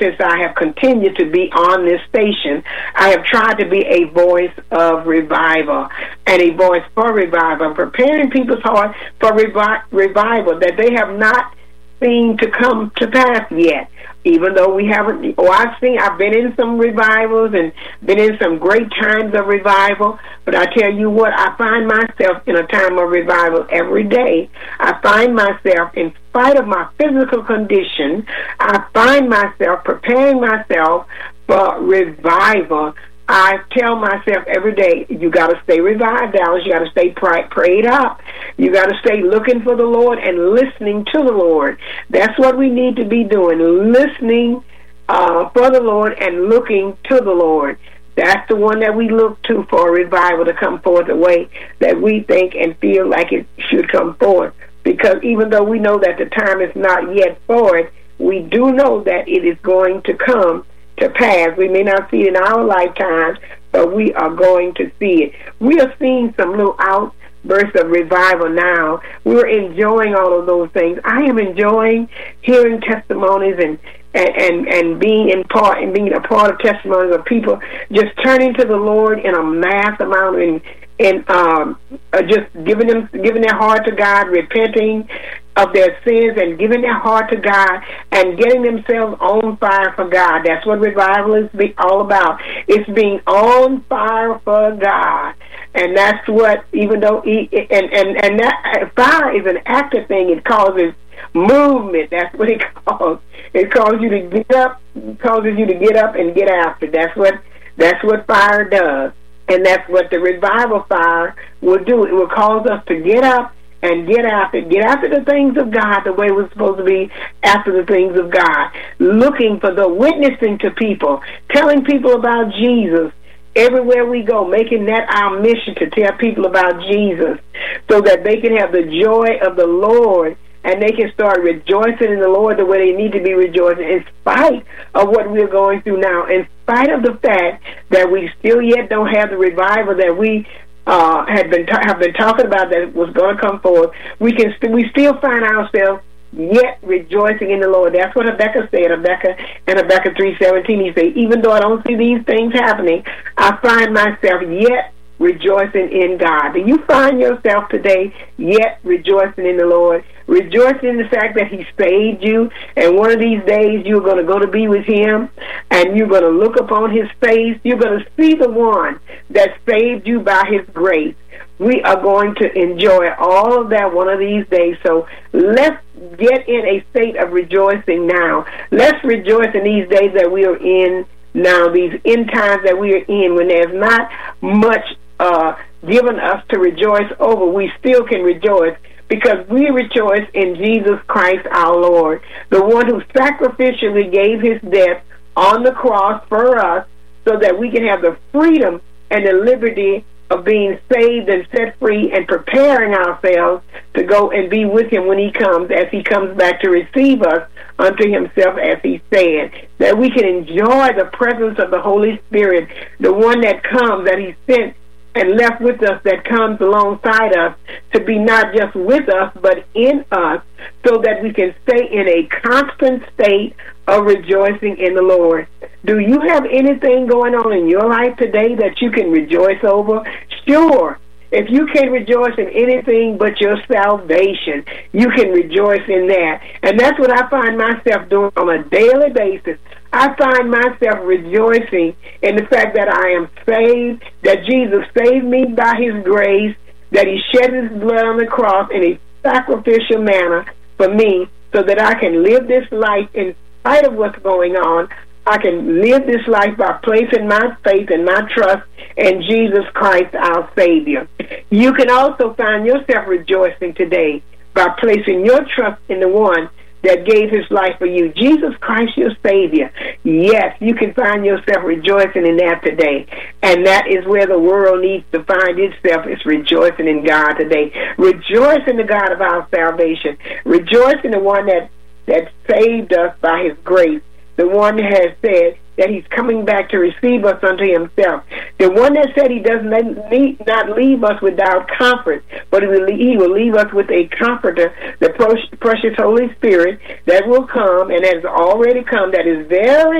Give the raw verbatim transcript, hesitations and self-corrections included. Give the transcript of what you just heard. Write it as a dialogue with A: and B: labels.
A: since I have continued to be on this station, I have tried to be a voice of revival and a voice for revival, preparing people's heart for revi- revival that they have not seen to come to pass yet. Even though we haven't, oh, I've seen, I've been in some revivals and been in some great times of revival, but I tell you what, I find myself in a time of revival every day. I find myself, in spite of my physical condition, I find myself preparing myself for revival. I tell myself every day, you got to stay revived, Dallas. You got to stay pray, prayed up. You got to stay looking for the Lord and listening to the Lord. That's what we need to be doing, listening uh, for the Lord and looking to the Lord. That's the one that we look to for a revival to come forth the way that we think and feel like it should come forth. Because even though we know that the time is not yet for it, we do know that it is going to come to pass. We may not see it in our lifetime, but we are going to see it. We are seeing some little outbursts of revival now. We're enjoying all of those things. I am enjoying hearing testimonies and and, and, and being in part and being a part of testimonies of people just turning to the Lord in a mass amount and and um, uh, just giving them giving their heart to God, repenting of their sins and giving their heart to God and getting themselves on fire for God. That's what revival is be all about. It's being on fire for God. And that's what, even though, he, and, and, and that fire is an active thing. It causes movement. That's what it calls. It calls you to get up, causes you to get up and get after. That's what, that's what fire does. And that's what the revival fire will do. It will cause us to get up and get after, get after the things of God the way we're supposed to be after the things of God. Looking for the witnessing to people, telling people about Jesus everywhere we go, making that our mission to tell people about Jesus so that they can have the joy of the Lord and they can start rejoicing in the Lord the way they need to be rejoicing in spite of what we're going through now, in spite of the fact that we still yet don't have the revival that we uh, had been ta- have been talking about that was going to come forth. We can st- we still find ourselves yet rejoicing in the Lord. That's what Habakkuk said. Habakkuk and Habakkuk three seventeen. He said, even though I don't see these things happening, I find myself yet rejoicing in God. Do you find yourself today yet rejoicing in the Lord? Rejoicing in the fact that He saved you, and one of these days you're going to go to be with Him, and you're going to look upon His face. You're going to see the one that saved you by His grace. We are going to enjoy all of that one of these days. So let's get in a state of rejoicing now. Let's rejoice in these days that we are in now, these end times that we are in, when there's not much uh, given us to rejoice over. We still can rejoice because we rejoice in Jesus Christ our Lord, the one who sacrificially gave His death on the cross for us so that we can have the freedom and the liberty of being saved and set free and preparing ourselves to go and be with Him when He comes, as He comes back to receive us unto Himself, as He said, that we can enjoy the presence of the Holy Spirit, the one that comes, that He sent and left with us, that comes alongside us to be not just with us but in us, so that we can stay in a constant state of rejoicing in the Lord. Do you have anything going on in your life today that you can rejoice over? Sure. If you can't rejoice in anything but your salvation, you can rejoice in that. And that's what I find myself doing on a daily basis. I find myself rejoicing in the fact that I am saved, that Jesus saved me by His grace, that He shed His blood on the cross in a sacrificial manner for me, so that I can live this life in spite of what's going on. I can live this life by placing my faith and my trust in Jesus Christ, our Savior. You can also find yourself rejoicing today by placing your trust in the one that gave His life for you, Jesus Christ, your Savior. Yes, you can find yourself rejoicing in that today. And that is where the world needs to find itself, is rejoicing in God today. Rejoice in the God of our salvation. Rejoice in the one that, that saved us by His grace. The one that has said that he's coming back to receive us unto himself. The one that said he does not leave us without comfort, but he will leave us with a comforter, the precious Holy Spirit that will come and has already come, that is very